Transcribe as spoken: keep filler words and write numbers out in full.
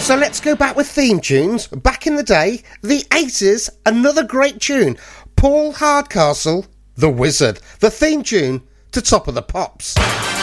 So let's go back with theme tunes. Back in the day, the eighties, another great tune. Paul Hardcastle, The Wizard. The theme tune to Top of the Pops.